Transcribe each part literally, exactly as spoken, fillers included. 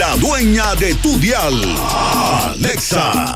la dueña de tu dial, Alexa.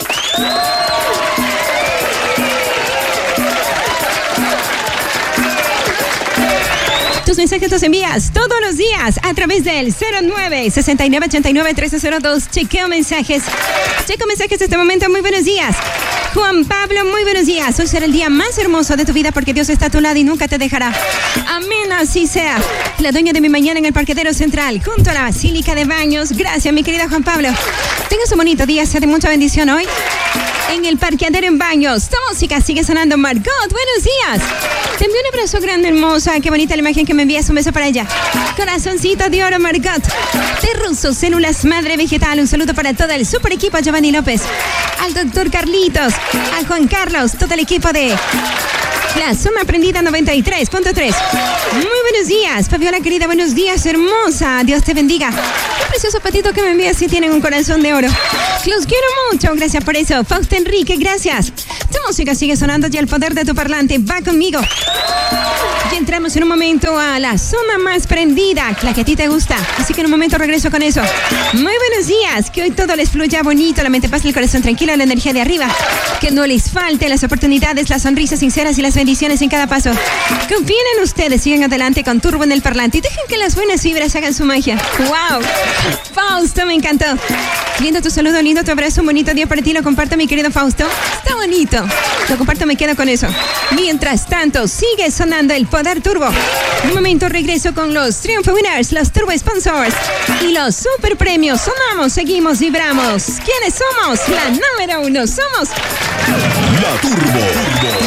Tus mensajes los envías todos los días a través del cero nueve, sesenta y nueve, ochenta y nueve, trece cero dos. Chequeo mensajes. Checo mensajes de este momento. Muy buenos días. Juan Pablo, muy buenos días. Hoy será el día más hermoso de tu vida porque Dios está a tu lado y nunca te dejará. Amén, así sea. La dueña de mi mañana en el parquedero central, junto a la Basílica de Baños. Gracias, mi querido Juan Pablo. Tengas un bonito día, sea de mucha bendición hoy. En el parqueadero en Baños, tu música sigue sonando. Margot, buenos días. Te envío un abrazo grande, hermosa. Qué bonita la imagen que me envías. Un beso para ella. Corazoncito de oro, Margot. De Russo, Células Madre Vegetal. Un saludo para todo el super equipo, Giovanni López. Al doctor Carlitos. A Juan Carlos. Todo el equipo de La Zona Prendida noventa y tres punto tres. Muy buenos días, Fabiola querida. Buenos días, hermosa. Dios te bendiga. Qué precioso patito que me envías si tienen un corazón de oro. Los quiero mucho. Gracias por eso. Fausto Enrique, gracias. Tu música sigue sonando y el poder de tu parlante va conmigo. Y entramos en un momento a la zona más prendida, la que a ti te gusta. Así que en un momento regreso con eso. Muy buenos días. Que hoy todo les fluya bonito, la mente paz, el corazón tranquilo, la energía de arriba. Que no les falte las oportunidades, las sonrisas sinceras y las bendiciones en cada paso. Confíen en ustedes, sigan adelante con turbo en el parlante y dejen que las buenas vibras hagan su magia. ¡Wow! Fausto, me encantó. Lindo tu saludo, lindo tu abrazo, un bonito día para ti. Lo comparto, mi querido Fausto. Está bonito. Lo comparto, me quedo con eso. Mientras tanto, sigue sonando el poder turbo. En un momento regreso con los Triunfo Winners, los Turbo Sponsors y los super premios. Sonamos, seguimos, vibramos. ¿Quiénes somos? La número uno somos La Turbo.